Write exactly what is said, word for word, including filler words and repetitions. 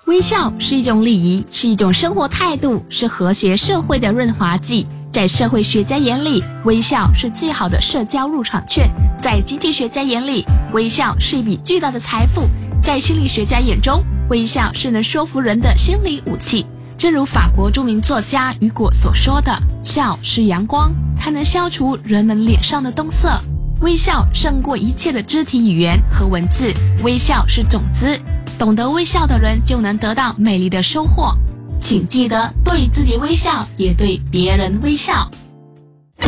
微笑是一种礼仪，是一种生活态度，是和谐社会的润滑剂。在社会学家眼里，微笑是最好的社交入场券；在经济学家眼里，微笑是一笔巨大的财富；在心理学家眼中，微笑是能说服人的心理武器。正如法国著名作家雨果所说的，笑是阳光，它能消除人们脸上的冬色。微笑胜过一切的肢体语言和文字，微笑是种子，懂得微笑的人就能得到美丽的收获。请记得对自己微笑，也对别人微笑。